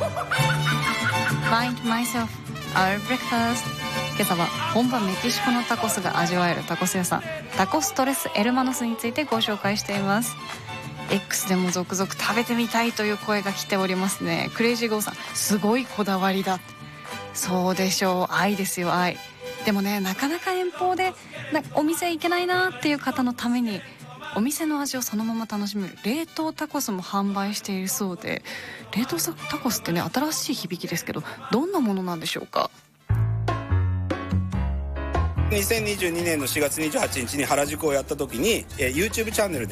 Find myself our breakfast。 今朝は本場メキシコのタコスが味わえるタコス屋さんタコストレスエルマノスについてご紹介しています。 X でも続々食べてみたいという声が来ておりますね。クレイジーゴーさん、すごいこだわりだ。そうでしょう、愛ですよ、愛。でもね、なかなか遠方でお店行けないなっていう方のためにお店の味をそのまま楽しめる冷凍タコスも販売しているそうで、冷凍タコスってね、新しい響きですけど、どんなものなんでしょうか。 2022年の4月28日に原宿をやった時に、YouTube チャンネルで